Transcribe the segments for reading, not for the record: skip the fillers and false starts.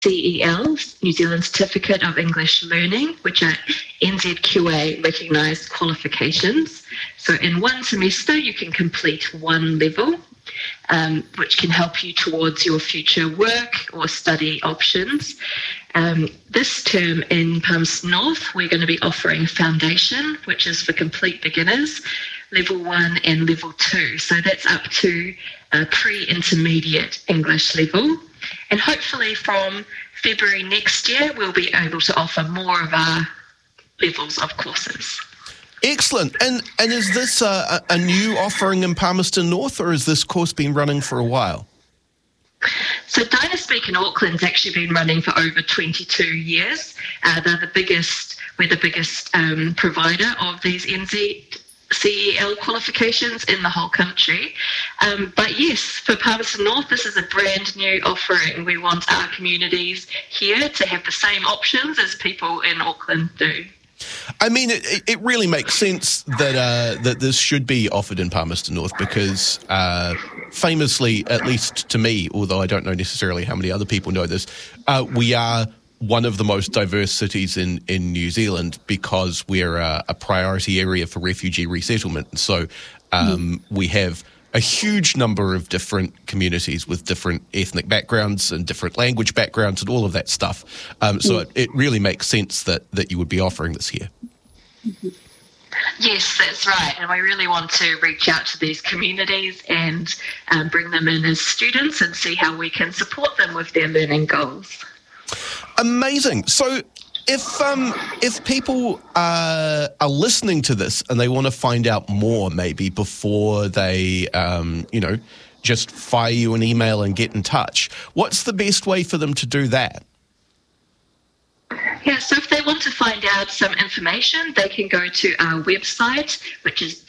CEL, New Zealand Certificate of English Learning, which are NZQA recognised qualifications. So in one semester, you can complete one level, which can help you towards your future work or study options. This term in Palmerston North, we're going to be offering Foundation, which is for complete beginners, Level 1 and Level 2. So that's up to pre-intermediate English level. And hopefully from February next year, we'll be able to offer more of our levels of courses. Excellent. And is this a new offering in Palmerston North, or has this course been running for a while? So Dynaspeak in Auckland's actually been running for over 22 years. We're the biggest provider of these NZCEL qualifications in the whole country. But yes, for Palmerston North, this is a brand new offering. We want our communities here to have the same options as people in Auckland do. I mean, it really makes sense that this should be offered in Palmerston North because famously, at least to me, although I don't know necessarily how many other people know this, we are one of the most diverse cities in New Zealand because we're a priority area for refugee resettlement. So we have a huge number of different communities with different ethnic backgrounds and different language backgrounds and all of that stuff. So it really makes sense that you would be offering this here. Yes, that's right. And we really want to reach out to these communities and bring them in as students and see how we can support them with their learning goals. Amazing. So if people are listening to this and they want to find out more maybe before they, just fire you an email and get in touch, what's the best way for them to do that? Yeah, so if they want to find out some information, they can go to our website, which is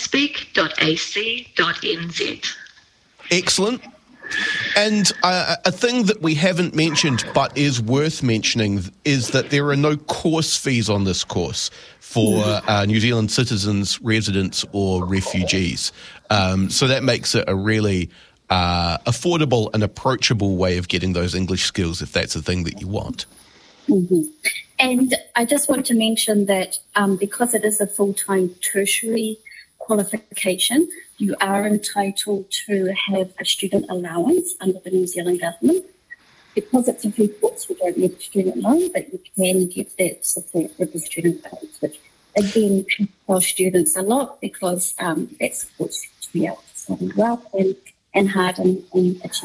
dynaspeak.ac.nz. Excellent. And a thing that we haven't mentioned but is worth mentioning is that there are no course fees on this course for New Zealand citizens, residents or refugees. So that makes it a really affordable and approachable way of getting those English skills if that's the thing that you want. Mm-hmm. And I just want to mention that because it is a full-time tertiary qualification, you are entitled to have a student allowance under the New Zealand government. Because it's a free course, you don't need a student loan, but you can get that support with the student loans, which again helps students a lot because that supports to be able to study well and hard and achieve.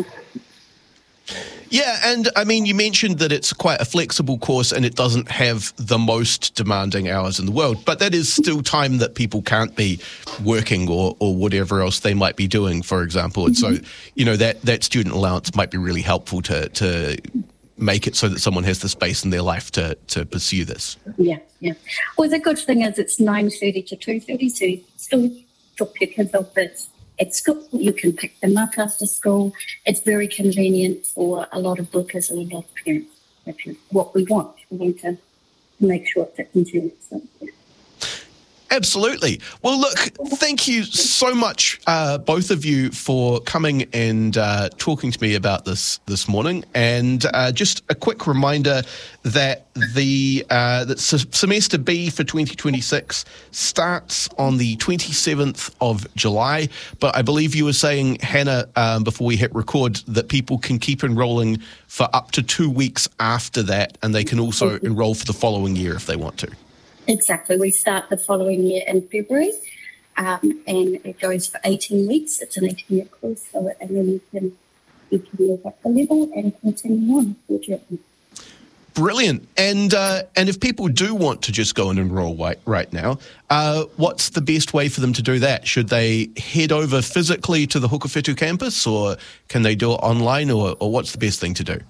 Yeah, and I mean, you mentioned that it's quite a flexible course and it doesn't have the most demanding hours in the world, but that is still time that people can't be working or whatever else they might be doing, for example. And so, that student allowance might be really helpful to make it so that someone has the space in their life to pursue this. Yeah. Well, the good thing is it's 9:30 to 2:30, so you still drop your kids off at school. You can pick them up after school. It's very convenient for a lot of workers and a lot of parents, which is what we want. We want to make sure it fits into it. So, yeah. Absolutely. Well, look, thank you so much, both of you, for coming and talking to me about this morning. And just a quick reminder that that semester B for 2026 starts on the 27th of July. But I believe you were saying, Hannah, before we hit record, that people can keep enrolling for up to 2 weeks after that, and they can also enroll for the following year if they want to. Exactly. We start the following year in February, and it goes for 18 weeks. It's an 18-year course, and then you can move up the level and continue on with your journey. Brilliant. And if people do want to just go and enroll right now, what's the best way for them to do that? Should they head over physically to the Hukawhetu campus, or can they do it online, or what's the best thing to do?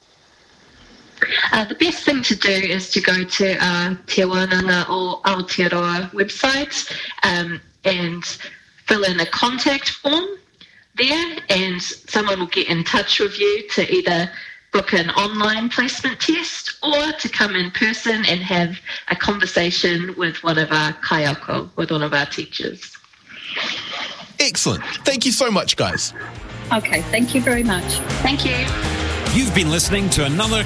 The best thing to do is to go to our Te Wānanga or Aotearoa website and fill in a contact form there, and someone will get in touch with you to either book an online placement test or to come in person and have a conversation with one of our kaiako, with one of our teachers. Excellent. Thank you so much, guys. Okay, thank you very much. Thank you. You've been listening to another